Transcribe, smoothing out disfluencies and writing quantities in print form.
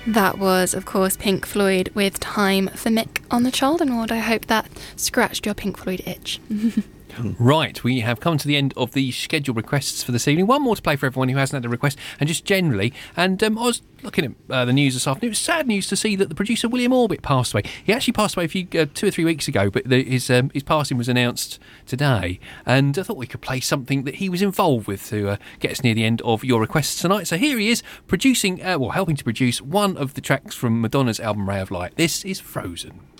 That was, of course, Pink Floyd with Time for Mick on the Chaldon Ward. I hope that scratched your Pink Floyd itch. Right, we have come to the end of the scheduled requests for this evening. One more to play for everyone who hasn't had a request, and just generally. And I was looking at the news this afternoon. It was sad news to see that the producer William Orbit passed away. He actually passed away 2 or 3 weeks ago, but his passing was announced today. And I thought we could play something that he was involved with to get us near the end of your requests tonight. So here he is, helping to produce one of the tracks from Madonna's album Ray of Light. This is Frozen.